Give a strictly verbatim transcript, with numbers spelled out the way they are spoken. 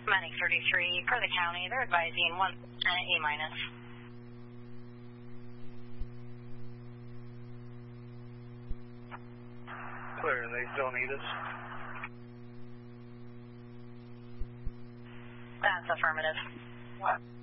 Manic thirty-three, per the county, they're advising one uh, A minus. Clear, they still need us? That's affirmative.